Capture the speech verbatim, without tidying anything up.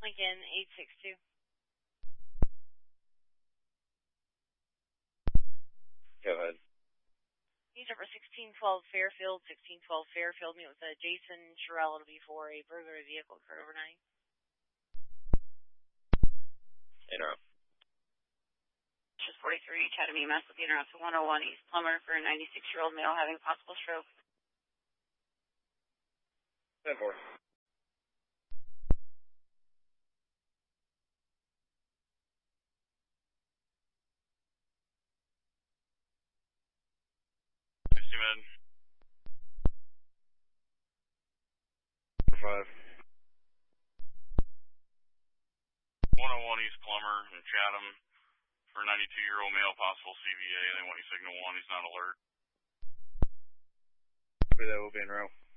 Lincoln eight six two. Go ahead. User for sixteen twelve Fairfield, sixteen twelve Fairfield. Meet with uh, Jason Sherrill. It'll be for a burglary vehicle occurred overnight. Interrupt. Just forty-three, Academy Mass with the interrupt to one oh one East Plummer for a ninety-six-year-old male having possible stroke. ten four. Med. five. one oh one East Plummer in Chatham for a ninety-two-year-old male, possible C V A. They want you signal one. He's not alert. That will be in row.